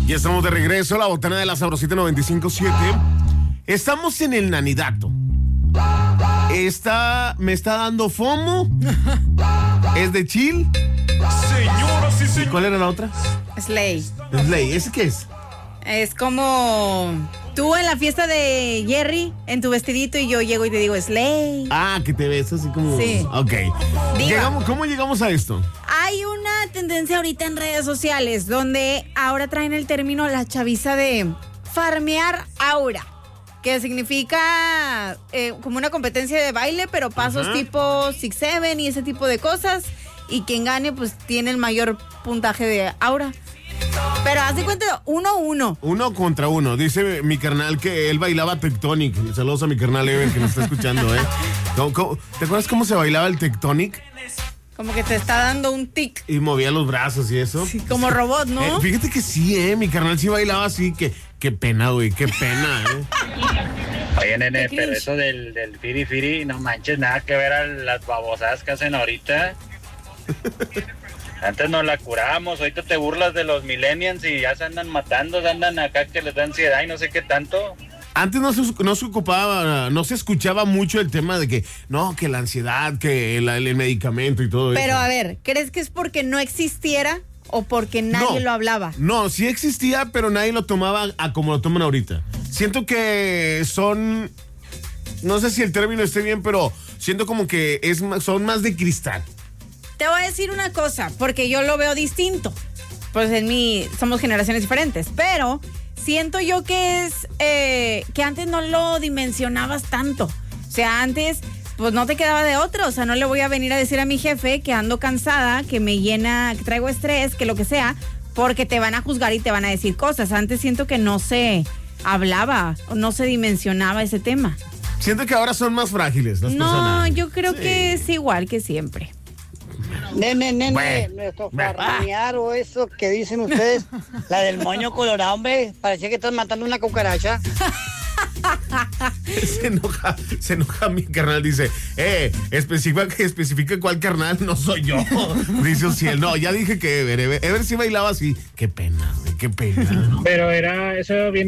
Ya estamos de regreso a la botana de la Sabrosita 95.7. Estamos en el Nanidato. Me está dando FOMO. Es de chill. Señoras y ¿Y señores. cuál era la otra? Slay. Slay. ¿Ese qué es? Es como tú en la fiesta de Jerry, en tu vestidito, y yo llego y te digo Slay. Ah, que te ves así como... Sí. Ok. Diga. ¿Cómo llegamos a esto? Hay una tendencia ahorita en redes sociales donde ahora traen el término la chaviza de farmear aura, que significa como una competencia de baile, pero pasos tipo 6-7 y ese tipo de cosas, y quien gane pues tiene el mayor puntaje de aura. Pero haz de cuenta, 1-1. 1 contra 1. Dice mi carnal que él bailaba Tectonic. Saludos a mi carnal Ever que nos está escuchando, ¿eh? ¿Te acuerdas cómo se bailaba el Tectonic? Como que te está dando un tic. Y movía los brazos y eso. Sí, como robot, ¿no? Fíjate que sí, mi carnal sí bailaba así. Qué pena, güey, qué pena, Oye, nene, Qué pero cringe. eso del firi firi, no manches, nada que ver a las babosadas que hacen ahorita. Antes nos la curábamos, ahorita te burlas de los millennials y ya se andan matando, se andan acá que les da ansiedad y no sé qué tanto. Antes no se ocupaba, no se escuchaba mucho el tema de que, no, que la ansiedad, que el medicamento y todo eso. Pero a ver, ¿crees que es porque no existiera o porque nadie lo hablaba? No, sí existía, pero nadie lo tomaba a como lo toman ahorita. Siento que son, no sé si el término esté bien, pero siento como que son más de cristal. Te voy a decir una cosa, porque yo lo veo distinto. Pues somos generaciones diferentes, pero siento yo que es que antes no lo dimensionabas tanto. O sea, antes pues no te quedaba de otro. O sea, no le voy a venir a decir a mi jefe que ando cansada, que me llena, que traigo estrés, que lo que sea, porque te van a juzgar y te van a decir cosas. Antes siento que no se hablaba o no se dimensionaba ese tema. Siento que ahora son más frágiles las No, personas. yo creo que es igual que siempre. Nene, Bueno, nuestro bueno. farmear o eso que dicen ustedes, la del moño colorado, hombre, parecía que estás matando una cucaracha. Se enoja mi carnal, dice, especifica cuál carnal, no soy yo. Dice Ociel, no, ya dije que Ever sí bailaba así. Qué pena, güey, qué pena. Pero eso viene